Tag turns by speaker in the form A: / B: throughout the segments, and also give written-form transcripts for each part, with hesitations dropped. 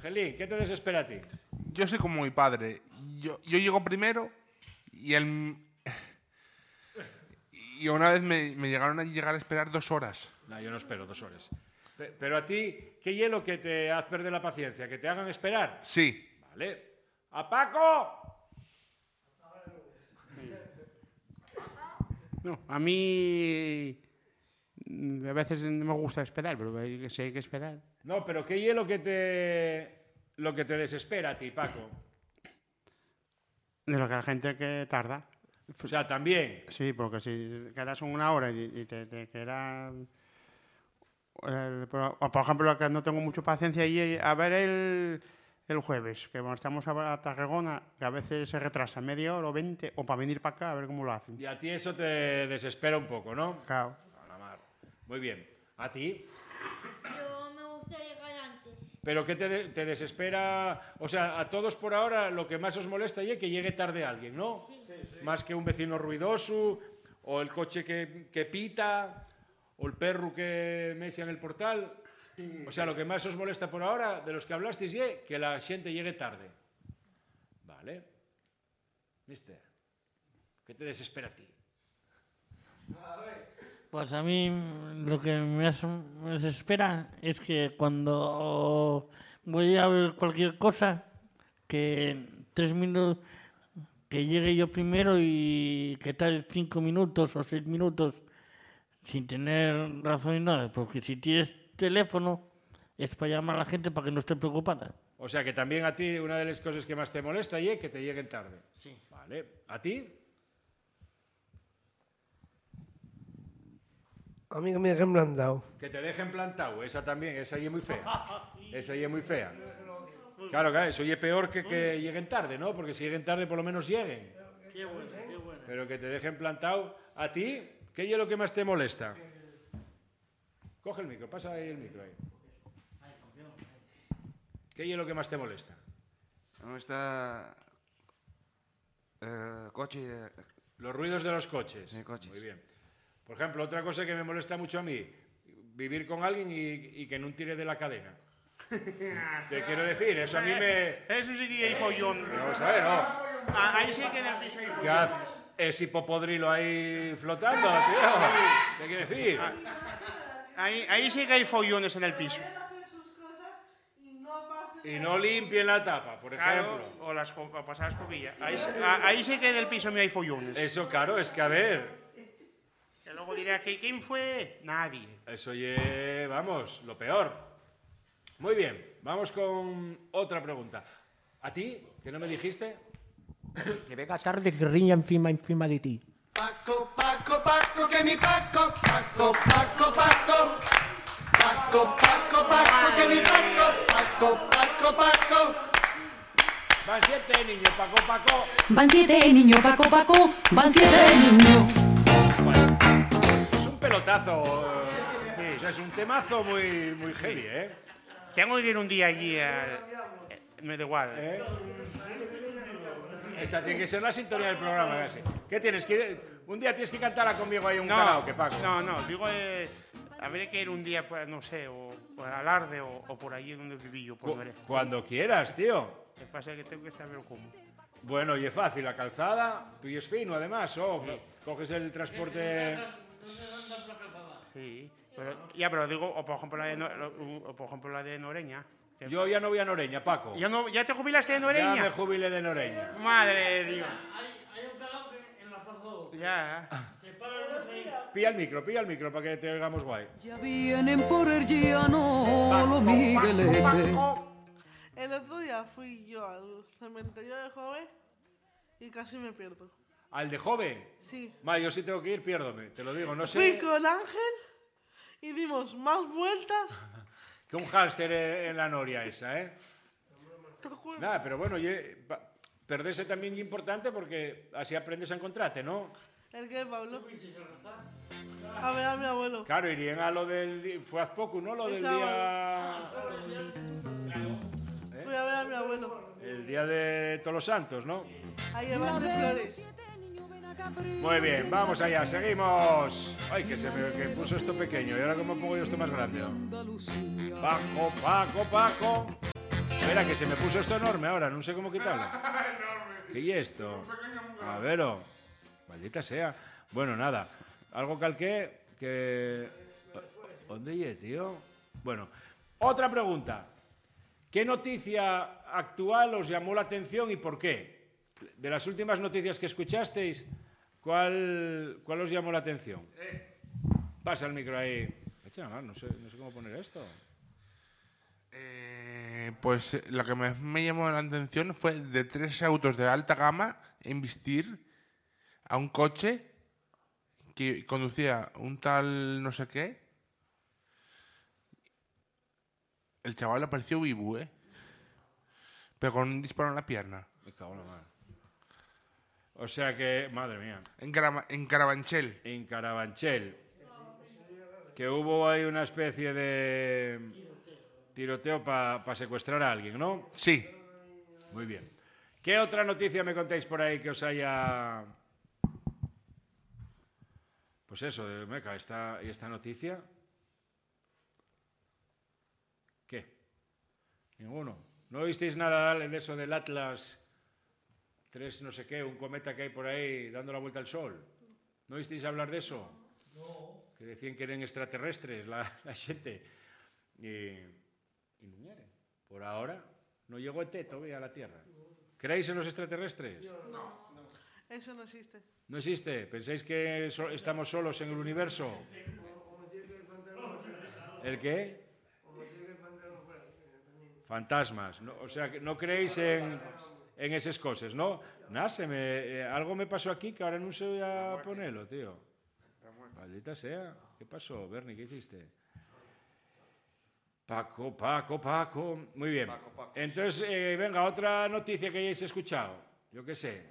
A: Angelín, ¿qué te desespera a ti?
B: Yo soy como mi padre. Yo llego primero y él... Y una vez me llegaron a llegar a esperar 2 horas.
A: No, yo no espero 2 horas. Pero a ti, ¿qué hielo que te hace perder la paciencia? ¿Que te hagan esperar?
B: Sí.
A: Vale. ¡A Paco!
C: No, a mí a veces no me gusta esperar, pero hay que esperar.
A: No, pero ¿qué hielo que te desespera a ti, Paco?
C: De lo que la gente que tarda.
A: O sea, también.
C: Sí, porque si quedas 1 hora y te queda... o por ejemplo, lo que no tengo mucha paciencia y a ver el jueves, que estamos a Tarragona, que a veces se retrasa media hora o 20, o para venir para acá a ver cómo lo hacen.
A: Y a ti eso te desespera un poco, ¿no?
C: Claro.
A: A la mar. Muy bien. ¿A ti?
D: Yo me gusta llegar antes.
A: ¿Pero qué te desespera? O sea, a todos por ahora lo que más os molesta es que llegue tarde alguien, ¿no?
D: Sí.
A: Más que un vecino ruidoso, o el coche que pita, o el perro que mesia en el portal. O sea, lo que más os molesta por ahora, de los que hablasteis, es que la gente llegue tarde. Vale. Mister, ¿qué te desespera a ti?
E: Pues a mí lo que me desespera es que cuando voy a ver cualquier cosa, que 3 minutos, que llegue yo primero y que tarde 5 minutos o 6 minutos sin tener razón ni nada, porque si tienes teléfono es para llamar a la gente para que no esté preocupada.
A: O sea, que también a ti una de las cosas que más te molesta es que te lleguen tarde.
E: Sí.
A: Vale. ¿A ti?
F: A mí que me dejen plantado.
A: Que te dejen plantado. Esa también, esa ahí es muy fea. Esa ahí es muy fea. Claro, eso es peor que lleguen tarde, ¿no? Porque si lleguen tarde por lo menos lleguen.
E: Qué bueno, qué bueno.
A: Pero que te dejen plantado. ¿A ti? ¿Qué es lo que más te molesta? Coge el micro, pasa ahí el micro. Ahí. ¿Qué es lo que más te molesta?
G: No está... coche...
A: Los ruidos de los coches.
G: Sí, coches.
A: Muy bien. Por ejemplo, otra cosa que me molesta mucho a mí, vivir con alguien y que no tire de la cadena. Te quiero decir, eso a mí me...
C: Eso sí que hay follón.
A: Vamos a ver, ¿no?
C: Ahí sí que en el piso hay
A: ¿Qué
C: follón.
A: haces? Es hipopodrilo ahí flotando, tío. ¿Qué quiere decir?
C: Ahí sí que hay follones en el piso.
A: Y no limpien la tapa, por ejemplo.
C: Claro, o pasar la escobilla. Ahí sí que en el piso me hay follones.
A: Eso, claro, es que a ver...
C: Que luego dirá que ¿quién fue? Nadie.
A: Eso vamos, lo peor. Muy bien, vamos con otra pregunta. ¿A ti? ¿Que no me dijiste?
F: Que venga tarde que riña encima de ti.
H: Paco, Paco, Paco, que mi Paco, Paco, Paco, Paco. Paco, Paco, Paco, que mi Paco, Paco, Paco, Paco.
A: Van 7 niños, Paco, Paco.
I: Van 7 niños, Paco, Paco. Van 7 niños.
A: Bueno, es un pelotazo. O sea, es un temazo muy, muy heavy, ¿eh?
C: Tengo que ir un día allí me da igual.
A: Esta tiene que ser la sintonía del programa, casi. ¿Qué tienes que ir? Un día tienes que cantar conmigo ahí un karaoke, Paco.
C: No, digo, habría que ir un día, pues, no sé, o por Alarde o por allí donde viví yo. Pues,
A: Cuando quieras, tío.
C: Lo que pasa es que tengo que saber cómo.
A: Bueno, y es fácil, la calzada, tú y es fino, además, coges el transporte...
C: Sí, pero digo, o por ejemplo la de Noreña.
A: Yo ya no voy a Noreña, Paco.
C: ¿Ya te jubilaste de Noreña?
A: Ya me jubilé de Noreña.
C: Madre de Dios.
E: Hay un karaoke en la Plaza 2.
C: Ya.
A: Pilla el micro para que te oigamos guay.
I: Ya vienen por el llano los migueletes.
J: El otro día fui yo al cementerio de Jove y casi me pierdo.
A: ¿Al de joven?
J: Sí.
A: Vale, yo sí tengo que ir, piérdome, te lo digo, no sé.
J: Fui con Ángel y dimos más vueltas.
A: Que un hámster en la noria esa, ¿eh? Nada, pero bueno, perderse también es importante porque así aprendes a encontrarte, ¿no?
J: ¿El qué, Pablo? A ver a mi abuelo.
A: Claro, irían a lo del... Fue hace poco, ¿no? Lo del día...
J: Fui a ver a mi abuelo.
A: El día de Todos los Santos, ¿no?
J: Ahí en las flores.
A: Muy bien, vamos allá, seguimos. Ay, que puso esto pequeño. ¿Y ahora cómo pongo yo esto más grande? Paco, Paco, Paco. Espera, que se me puso esto enorme ahora, no sé cómo quitarlo. ¿Qué es esto? A ver, maldita sea. Bueno, nada. Algo calqué que... ¿Dónde llegué, tío? Bueno, otra pregunta. ¿Qué noticia actual os llamó la atención y por qué? De las últimas noticias que escuchasteis, ¿cuál os llamó la atención? Pasa el micro ahí. Echa, no sé cómo poner esto.
B: Pues lo que me llamó la atención fue de 3 autos de alta gama investir a un coche que conducía un tal no sé qué. El chaval apareció vivo, pero con un disparo en la pierna.
A: Me cago en la mano. O sea que, madre mía.
B: En Carabanchel.
A: En Carabanchel. Que hubo ahí una especie de tiroteo para secuestrar a alguien, ¿no?
B: Sí.
A: Muy bien. ¿Qué otra noticia me contáis por ahí que os haya... Pues eso, de Meca, esta noticia... ¿Qué? Ninguno. ¿No visteis nada de eso del Atlas 3 no sé qué, un cometa que hay por ahí dando la vuelta al Sol? ¿No visteis hablar de eso? No. Que decían que eran extraterrestres la gente. Y no vienen. Por ahora no llegó ET todavía a la Tierra. ¿Creéis en los extraterrestres?
J: No. Eso no existe.
A: ¿No existe? ¿Pensáis que estamos solos en el universo? ¿El qué? Fantasmas. No, o sea, que no creéis en esas cosas, ¿no? Nada, algo me pasó aquí que ahora no sé voy a ponerlo, tío. Maldita sea. ¿Qué pasó, Bernie? ¿Qué hiciste? Paco. Muy bien.
G: Paco.
A: Entonces, venga, otra noticia que hayáis escuchado. Yo qué sé.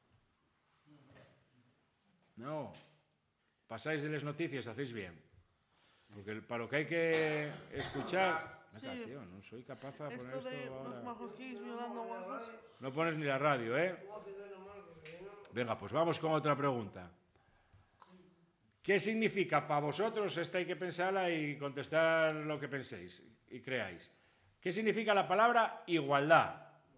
A: No. Pasáis de las noticias, hacéis bien. Porque para lo que hay que escuchar...
J: Sí.
A: Venga, tío, no soy capaz de poner
J: Esto de
A: esto ahora.
J: los marroquíes violando guapos.
A: No pones ni la radio, ¿eh? Venga, pues vamos con otra pregunta. ¿Qué significa para vosotros? Esta hay que pensarla y contestar lo que penséis y creáis. ¿Qué significa la palabra igualdad?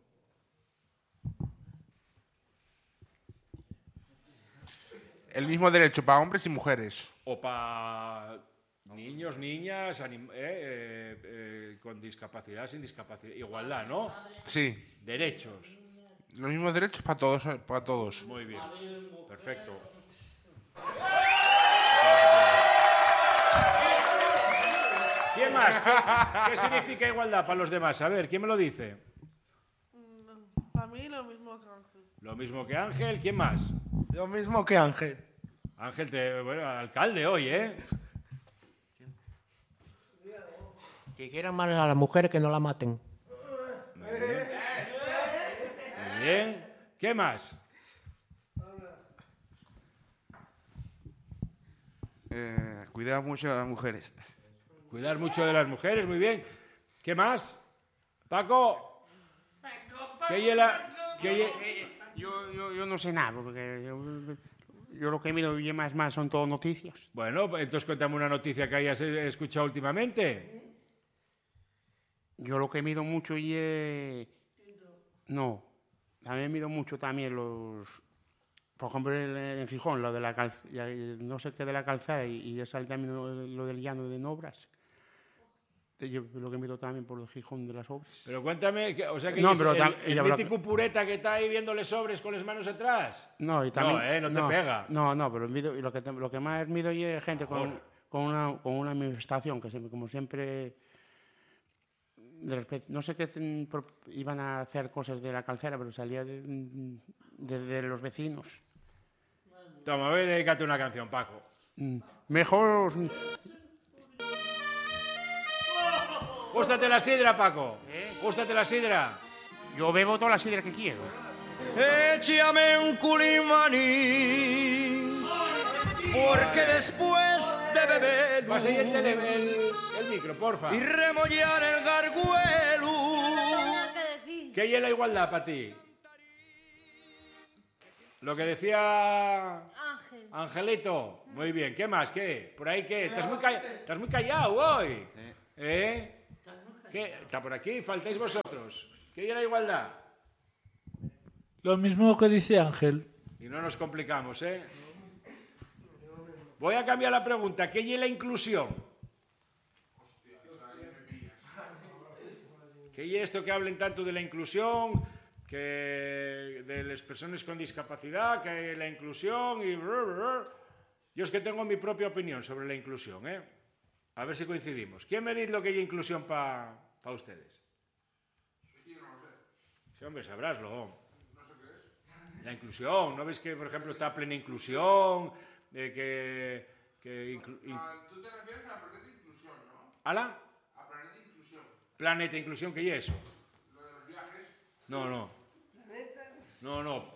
B: El mismo derecho para hombres y mujeres.
A: O para niños, niñas, con discapacidad, sin discapacidad. Igualdad, ¿no?
B: Sí.
A: Derechos.
B: Los mismos derechos para todos.
A: Muy bien. Perfecto. ¿Quién más? ¿Qué significa igualdad para los demás? A ver, ¿quién me lo dice?
J: Para mí lo mismo que Ángel.
A: Lo mismo que Ángel. ¿Quién más?
F: Lo mismo que Ángel.
A: Ángel, bueno, alcalde hoy, ¿eh?
F: Que quieran más a la mujer que no la maten.
A: Muy bien. Muy bien. ¿Qué más?
G: Cuidar mucho a las mujeres.
A: Cuidar mucho de las mujeres, muy bien. ¿Qué más? Paco.
C: Yo no sé nada, porque yo lo que miro y más son todo noticias.
A: Bueno, entonces cuéntame una noticia que hayas escuchado últimamente.
C: Yo lo que mido mucho y no, también mido mucho también los... Por ejemplo, en Gijón, lo de la calzada, no sé qué de la calzada y ya sale también lo del llano de Nobras. Yo lo que miro también por el Gijón de las obras.
A: Pero cuéntame, o sea que
C: no,
A: el mítico pureta que está ahí viéndole sobres con las manos atrás.
C: No, y también,
A: no te pega.
C: No, pero lo que más mido es gente con una manifestación, que como siempre... no sé qué iban a hacer cosas de la calzera, pero salía de los vecinos.
A: Toma, voy a dedicarte una canción, Paco.
C: Mejor...
A: Gústate la sidra, Paco. Gústate la sidra.
C: Yo bebo toda la sidra que quiero.
H: Échame un culimaní, porque después de beber
A: Pasa ahí el micro, porfa.
H: y remollar el garguelo.
A: ¿Qué es la igualdad para ti? Lo que decía
D: Ángel.
A: Angelito. Muy bien. ¿Qué más? ¿Qué? ¿Por ahí qué? Estás muy callado hoy. ¿Eh? ¿Qué? Está por aquí, faltáis vosotros. ¿Qué es la igualdad?
K: Lo mismo que dice Ángel.
A: Y no nos complicamos, ¿eh? Voy a cambiar la pregunta. ¿Qué es la inclusión? ¿Qué es esto que hablen tanto de la inclusión, que de las personas con discapacidad, que la inclusión y... Yo es que tengo mi propia opinión sobre la inclusión, ¿eh? A ver si coincidimos. ¿Quién me dice lo que es inclusión para ustedes? Sí, hombre, sabráslo. La inclusión, ¿no ves que, por ejemplo, está plena inclusión?
B: Tú te refieres a planeta inclusión, ¿no?
A: ¿Ala?
B: A planeta inclusión.
A: Planeta inclusión, ¿qué es eso?
B: Lo de los viajes.
A: No. No.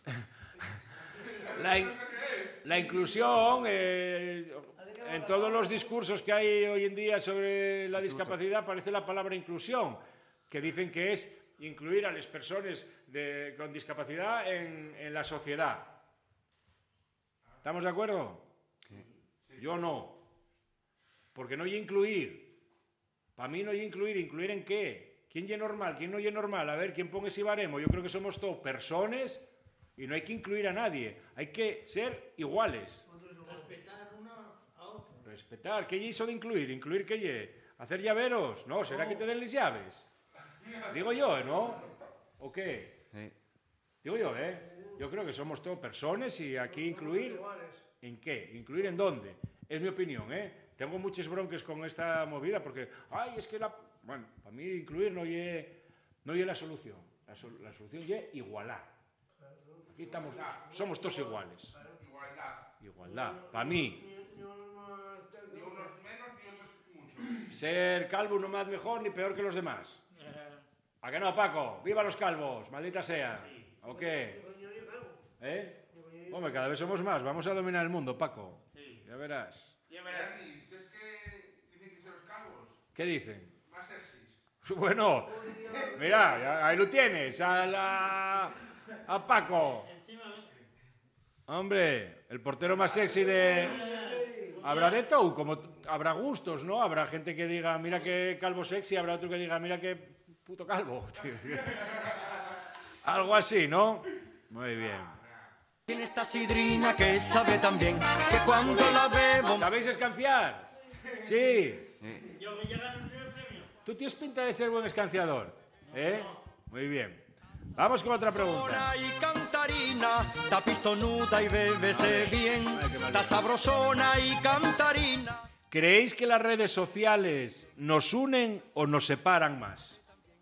A: La inclusión, en todos los discursos que hay hoy en día sobre la discapacidad aparece la palabra inclusión, que dicen que es incluir a las personas con discapacidad en la sociedad. ¿Estamos de acuerdo? Sí. Yo no. Porque no hay incluir. Para mí no hay incluir. ¿Incluir en qué? ¿Quién es normal? ¿Quién no es normal? A ver, ¿quién pone ese baremo? Yo creo que somos todos personas y no hay que incluir a nadie. Hay que ser iguales.
E: Respetar unos a otros.
A: Respetar. ¿Qué es eso de incluir? ¿Incluir qué es? ¿Hacer llaveros? No, ¿será que te den las llaves? Digo yo, ¿no? ¿O qué?
G: Sí.
A: Digo yo, ¿eh? Yo creo que somos todos personas y aquí incluir... ¿En qué? ¿Incluir en dónde? Es mi opinión, ¿eh? Tengo muchos bronques con esta movida porque... ¡Ay, es que la... Bueno, para mí incluir no es la solución. La solución es igualar. Aquí estamos... Somos todos iguales. Igualdad. Para mí.
B: Ni unos menos ni otros mucho.
A: Ser calvo no me hace mejor ni peor que los demás. ¿A que no, Paco? ¡Viva los calvos! ¡Maldita sea! ¿O qué? ¿Eh? Hombre, cada vez somos más. Vamos a dominar el mundo, Paco. Ya verás.
B: Dani, ¿sabes qué dicen que son los calvos?
A: ¿Qué dicen?
B: Más sexys.
A: Bueno, mira, ahí lo tienes. A Paco. Hombre, el portero más sexy de... Habrá de todo, como habrá gustos, ¿no? Habrá gente que diga, mira qué calvo sexy, habrá otro que diga, mira qué puto calvo. Algo así, ¿no? Muy bien.
H: Tiene esta sidrina que sabe tan bien que cuando la bebo...
A: ¿Sabéis escanciar? Sí. Tú tienes pinta de ser buen escanciador, ¿eh? Muy bien. Vamos con otra pregunta.
H: Y cantarina, ta pistonuda y bébese bien, ta sabrosona y cantarina.
A: ¿Creéis que las redes sociales nos unen o nos separan más?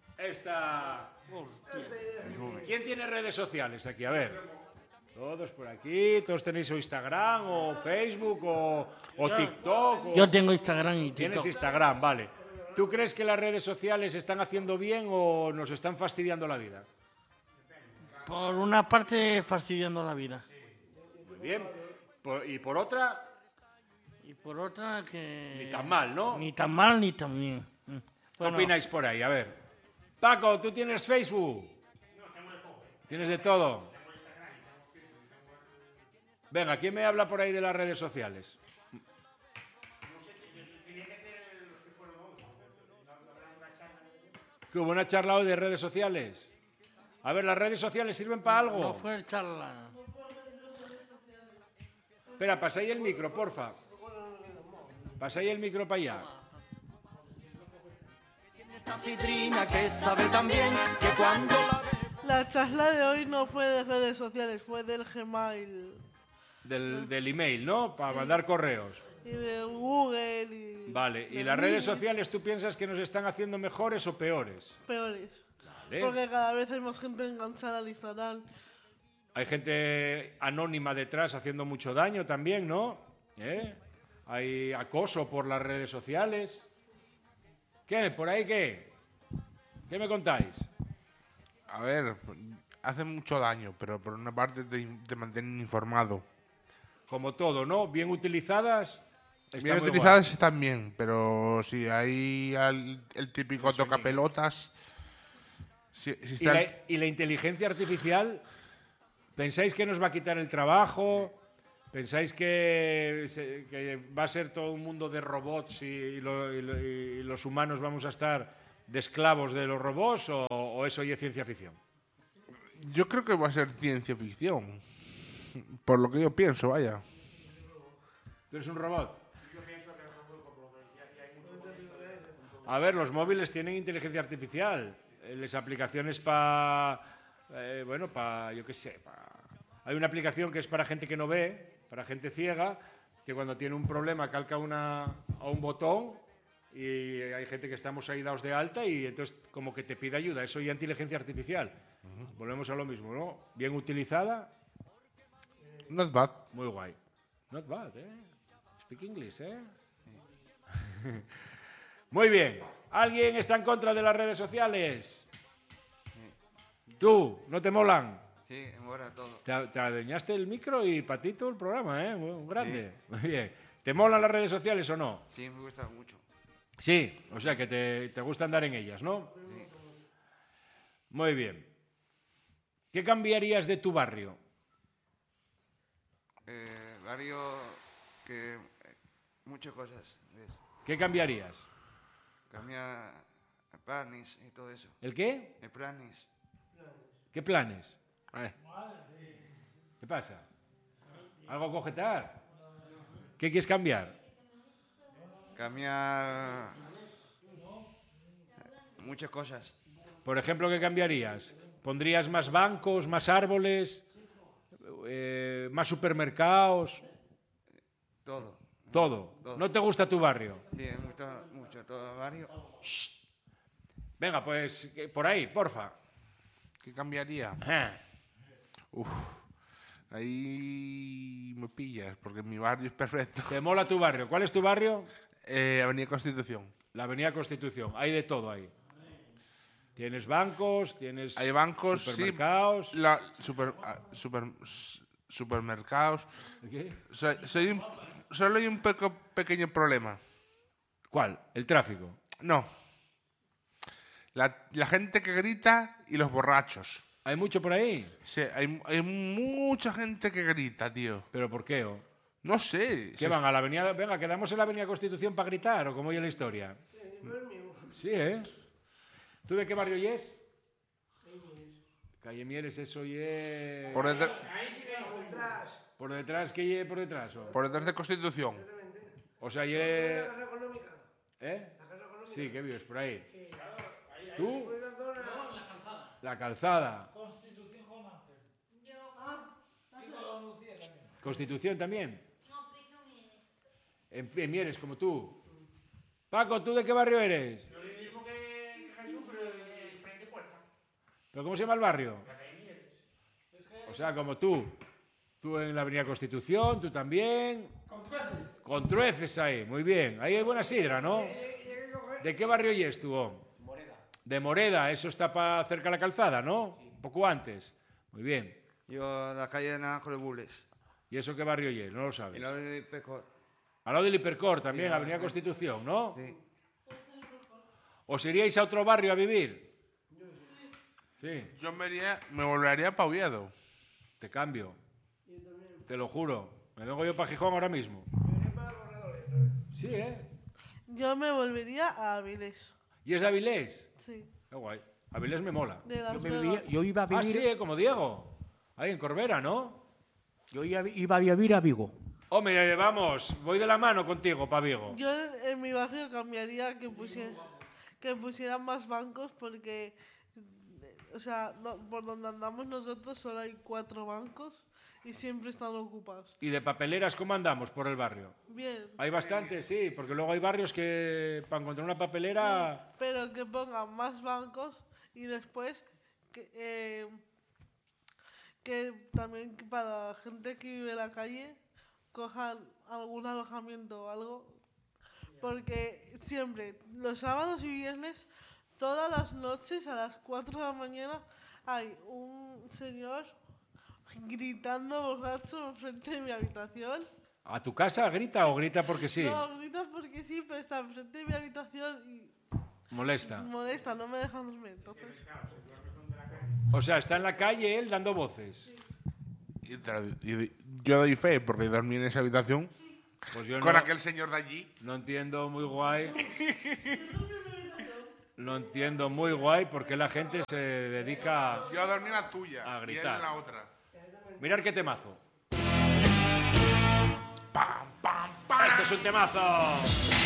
A: ¿Quién tiene redes sociales aquí? A ver. Todos por aquí, todos tenéis o Instagram o Facebook o TikTok.
E: Yo tengo Instagram y TikTok.
A: Tienes Instagram, vale. ¿Tú crees que las redes sociales están haciendo bien o nos están fastidiando la vida?
E: Por una parte, fastidiando la vida.
A: Muy bien. ¿Y por otra?
E: Y por otra que...
A: Ni tan mal, ¿no?
E: Ni tan mal ni tan bien.
A: ¿Qué opináis por ahí? A ver. Paco, ¿tú tienes Facebook? ¿Tienes de todo? Venga, ¿quién me habla por ahí de las redes sociales? ¿Que hubo una charla hoy de redes sociales? A ver, ¿las redes sociales sirven para algo?
E: No fue charla.
A: Espera, pasáis el micro, porfa. Pasáis el micro para allá.
H: Esta sidrina que sabe tan bien que cuando
J: La charla de hoy no fue de redes sociales, fue del Gmail.
A: Del email, ¿no? Para mandar correos.
J: Y de Google y...
A: Vale, ¿y las redes sociales tú piensas que nos están haciendo mejores o peores?
J: Peores.
A: Vale.
J: Porque cada vez hay más gente enganchada al Instagram.
A: Hay gente anónima detrás haciendo mucho daño también, ¿no? ¿Eh? Hay acoso por las redes sociales. ¿Qué? ¿Por ahí qué? ¿Qué me contáis?
B: A ver, hace mucho daño, pero por una parte te mantienen informado.
A: Como todo, ¿no? Bien utilizadas.
B: Bien utilizadas están bien, pero si hay el típico tocapelotas...
A: ¿Y la inteligencia artificial? ¿Pensáis que nos va a quitar el trabajo? ¿Pensáis que va a ser todo un mundo de robots y los humanos vamos a estar de esclavos de los robots o eso ya es ciencia ficción?
B: Yo creo que va a ser ciencia ficción. Por lo que yo pienso, vaya.
A: ¿Tú eres un robot? A ver, los móviles tienen inteligencia artificial. Las aplicaciones para... yo qué sé. Hay una aplicación que es para gente que no ve, para gente ciega, que cuando tiene un problema calca a un botón y hay gente que estamos ahí dados de alta y entonces como que te pide ayuda. Eso ya es inteligencia artificial. Volvemos a lo mismo, ¿no? Bien utilizada.
B: Not bad.
A: Muy guay. Not bad, ¿eh? Speak English, ¿eh? Muy bien. ¿Alguien está en contra de las redes sociales? ¿Tú? ¿No te molan?
G: Sí, mola todo.
A: Te adueñaste el micro y para ti todo el programa, ¿eh? Muy grande. Sí. Muy bien. ¿Te molan las redes sociales o no?
G: Sí, me gusta mucho.
A: Sí, o sea que te gusta andar en ellas, ¿no?
G: Sí.
A: Muy bien. ¿Qué cambiarías de tu barrio?
G: Barrio que... muchas cosas.
A: ¿Qué cambiarías?
G: Cambia planes y todo eso.
A: ¿El qué?
G: El planes.
A: ¿Qué planes? ¿Qué pasa? ¿Algo a cogetar? ¿Qué quieres cambiar?
G: Cambiar muchas cosas.
A: Por ejemplo, ¿qué cambiarías? ¿Pondrías más bancos, más árboles, más supermercados?
G: Todo.
A: Todo. ¿No te gusta tu barrio?
G: Sí, me gusta mucho todo el barrio.
A: Shh. Venga, pues por ahí, porfa.
B: ¿Qué cambiaría? Uf, ahí me pillas, porque mi barrio es perfecto.
A: ¿Te mola tu barrio? ¿Cuál es tu barrio?
B: Avenida Constitución.
A: La Avenida Constitución. Hay de todo ahí. Tienes bancos, tienes
B: hay bancos,
A: supermercados.
B: Sí, supermercados.
A: ¿Qué?
B: Solo hay un pequeño problema.
A: ¿Cuál? ¿El tráfico?
B: No. La gente que grita y los borrachos.
A: ¿Hay mucho por ahí?
B: Sí, hay mucha gente que grita, tío.
A: ¿Pero por qué?
B: No sé.
A: ¿Qué van a la avenida? Venga, ¿quedamos en la Avenida Constitución para gritar o cómo oye la historia? Sí, ¿eh? ¿Tú de qué barrio es? Calle Mieres, eso ye...
B: Por detrás.
A: ¿Por detrás? ¿Qué ye por detrás?
B: Por detrás de Constitución.
A: O sea, ye... ¿Eh? Sí, ¿qué vives por ahí? ¿Tú? La calzada.
K: Constitución con Ángel.
A: ¿Constitución también? En Mieres, como tú. Paco, ¿tú de qué barrio eres?
C: Yo le mismo que Jesús, pero de frente puerta.
A: ¿Pero cómo se llama el barrio?
C: La calle Mieres.
A: O sea, como tú. Tú en la Avenida Constitución, tú también.
C: Con trueces.
A: Con trueces ahí, muy bien. Ahí hay buena sidra, ¿no? ¿De qué barrio es tú?
F: Moreda.
A: De Moreda, eso está cerca de la calzada, ¿no? Sí. Un poco antes. Muy bien.
G: Yo la calle de Naranjo de Bules.
A: ¿Y eso qué barrio es? No lo sabes.
G: Y la de Pecor.
A: Al lado del Hipercor también,
G: Sí,
A: Avenida Constitución, ¿no?
G: Sí.
A: ¿Os iríais a otro barrio a vivir? Sí.
B: Yo me volvería para Oviedo.
A: Te cambio. Te lo juro. Me vengo yo para Gijón ahora mismo. Sí, ¿eh?
J: Yo me volvería a Avilés.
A: ¿Y es de Avilés?
J: Sí.
A: Qué guay. Avilés me mola.
J: De Las
F: Yo,
J: Vegas.
F: yo iba a vivir,
A: Ah, sí, como Diego. Ahí en Corbera, ¿no?
F: yo iba a vivir a Vigo.
A: Hombre, vamos, voy de la mano contigo, pa' Vigo.
J: Yo en mi barrio cambiaría que pusieran más bancos porque, o sea, por donde andamos nosotros solo hay 4 bancos y siempre están ocupados.
A: ¿Y de papeleras cómo andamos por el barrio?
J: Bien.
A: Hay bastante, sí, porque luego hay barrios que para encontrar una papelera...
J: Sí, pero que pongan más bancos y después que también para la gente que vive en la calle cojan algún alojamiento o algo. Porque siempre, los sábados y viernes, todas las noches a las 4 de la mañana hay un señor gritando borracho enfrente de mi habitación.
A: ¿A tu casa grita o grita porque sí?
J: No, grita porque sí, pero está enfrente de mi habitación y
A: Molesta.
J: molesta, no me dejan dormir. Entonces,
A: O sea, está en la calle él dando voces.
B: Y yo doy fe, porque dormí en esa habitación
A: Pues yo
B: con
A: no,
B: aquel señor de allí.
A: no entiendo, muy guay. Lo entiendo muy guay porque la gente se dedica
B: Yo dormí en la tuya
A: a
B: y él
A: gritar.
B: en la otra.
A: Mirar qué temazo.
B: ¡Pam, pam, pam!
A: Esto es un temazo.